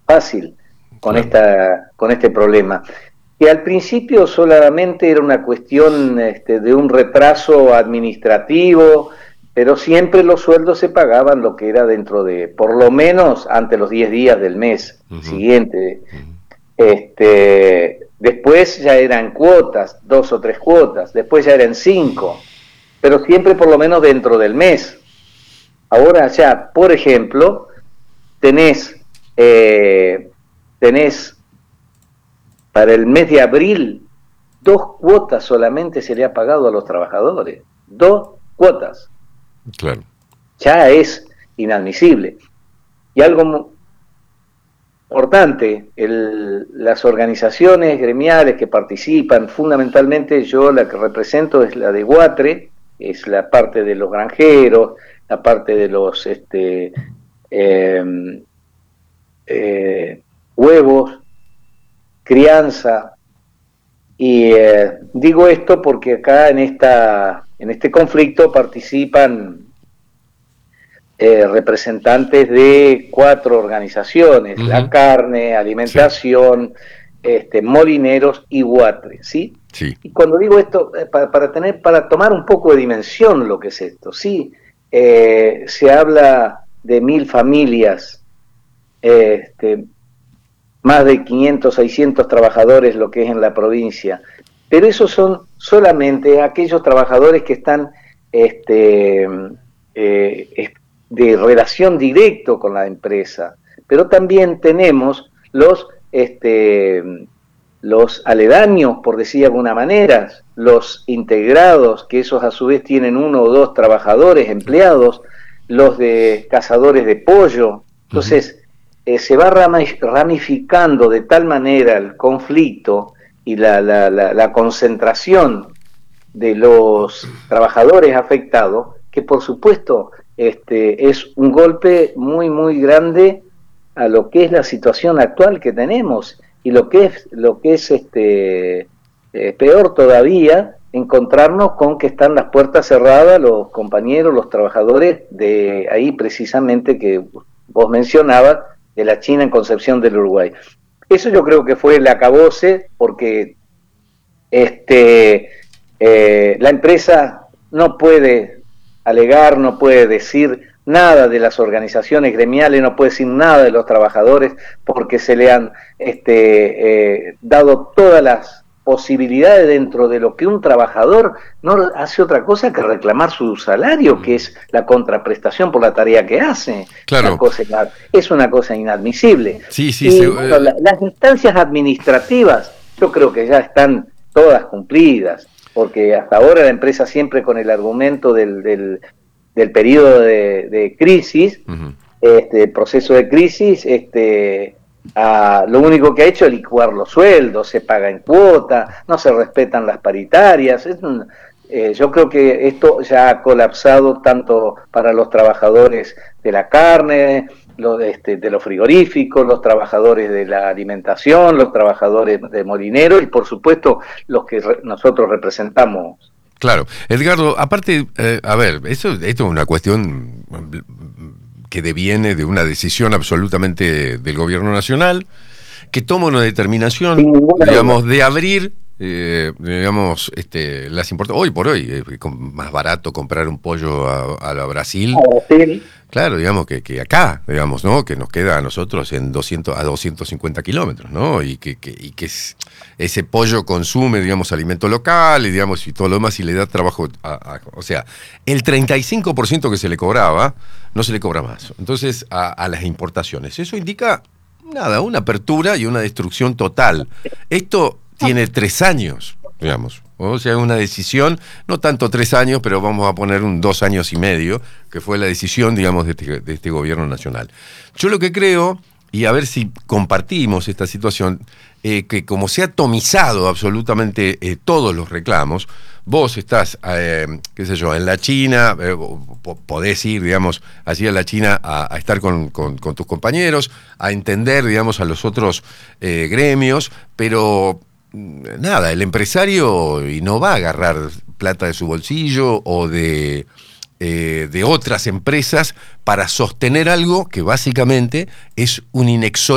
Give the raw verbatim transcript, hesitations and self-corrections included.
fácil con, Claro. esta, con este problema. Que al principio solamente era una cuestión este, de un retraso administrativo, pero siempre los sueldos se pagaban lo que era dentro de, por lo menos ante los diez días del mes Ujú, siguiente. ujú. Este, después ya eran cuotas, dos o tres cuotas, después ya eran cinco, pero siempre por lo menos dentro del mes. Ahora ya, por ejemplo, tenés, eh, tenés para el mes de abril dos cuotas solamente se le ha pagado a los trabajadores. Dos cuotas. Claro. Ya es inadmisible. Y algo importante, el, las organizaciones gremiales que participan, fundamentalmente yo la que represento es la de Guatre, es la parte de los granjeros, la parte de los este, eh, eh, huevos, crianza, y eh, digo esto porque acá en, esta, en este conflicto participan eh, representantes de cuatro organizaciones, La Ujú. Carne, Sí, Alimentación, este, Molineros y Guatre, ¿sí? sí. Y cuando digo esto, eh, para, para, tener, para tomar un poco de dimensión lo que es esto, sí, eh, se habla de mil familias, eh, este, más de quinientos, seiscientos trabajadores lo que es en la provincia, pero esos son solamente aquellos trabajadores que están este, eh, de relación directo con la empresa, pero también tenemos los, este, los aledaños, por decir de alguna manera, los integrados, que esos a su vez tienen uno o dos trabajadores empleados, los de cazadores de pollo. Ujú. Entonces, eh, se va ramificando de tal manera el conflicto y la, la, la, la concentración de los trabajadores afectados, que por supuesto este, es un golpe muy, muy grande a lo que es la situación actual que tenemos y lo que es, lo que es este, eh, peor todavía, encontrarnos con que están las puertas cerradas los compañeros, los trabajadores de ahí precisamente que vos mencionabas, de la China en Concepción del Uruguay. Eso yo creo que fue el acabose porque este, eh, la empresa no puede alegar, no puede decir nada de las organizaciones gremiales, no puede decir nada de los trabajadores porque se le han este, eh, dado todas las posibilidades dentro de lo que un trabajador no hace otra cosa que reclamar su salario, que es la contraprestación por la tarea que hace. Una Claro. cosa, es una cosa inadmisible. Sí, sí, se- Y bueno, eh, la, las instancias administrativas yo creo que ya están todas cumplidas, porque hasta ahora la empresa siempre con el argumento del, del, del periodo de, de crisis, ujú. este proceso de crisis, este, a, lo único que ha hecho es licuar los sueldos, se paga en cuota, no se respetan las paritarias. Es un, eh, yo creo que esto ya ha colapsado tanto para los trabajadores de la carne, lo, este, de los frigoríficos, los trabajadores de la alimentación, los trabajadores de molineros y por supuesto los que re nosotros representamos. Claro. Edgardo, aparte, eh, a ver, eso, esto es una cuestión que deviene de una decisión absolutamente del gobierno nacional, que toma una determinación, Sin ninguna duda. digamos, de abrir, eh, digamos, este, las importaciones. Hoy por hoy, es más barato comprar un pollo a, a Brasil. Brasil. Claro, digamos que, que acá, digamos, ¿no? Que nos queda a nosotros en doscientos a doscientos cincuenta kilómetros, ¿no? Y que, que, y que es, ese pollo consume, digamos, alimento local y, digamos, y todo lo demás y le da trabajo a, a, o sea, el treinta y cinco por ciento que se le cobraba, no se le cobra más. Entonces, a, a las importaciones. Eso indica, nada, una apertura y una destrucción total. Esto tiene tres años, digamos. O sea, una decisión, no tanto tres años, pero vamos a poner un dos años y medio, que fue la decisión, digamos, de este, de este gobierno nacional. Yo lo que creo, y a ver si compartimos esta situación, eh, que como se ha atomizado absolutamente eh, todos los reclamos, vos estás, eh, qué sé yo, en la China, eh, podés ir, digamos, allí a la China a, a estar con, con, con tus compañeros, a entender, digamos, a los otros eh, gremios, pero nada, el empresario y no va a agarrar plata de su bolsillo o de, eh, de otras empresas para sostener algo que básicamente es un inexorable